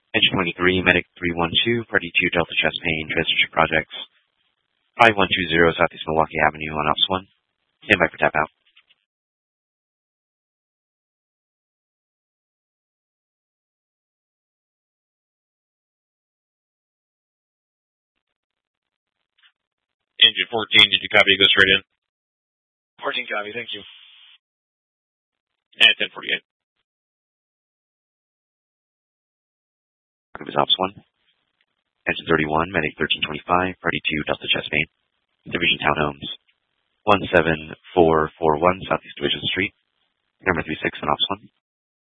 Engine 23, Medic 312, Party 2, Delta Chest Pain, Transition Projects. 5120 Southeast Milwaukee Avenue on Ops 1. Stand by for tap out. Engine 14, did you copy? Go straight in. 14 copy, thank you. And 1048. It was Ops 1. Engine 31, Medic 1325, Party 2, Delta Chest Pain, Division Townhomes. 17441 Southeast Division Street. Number 36 on Ops 1.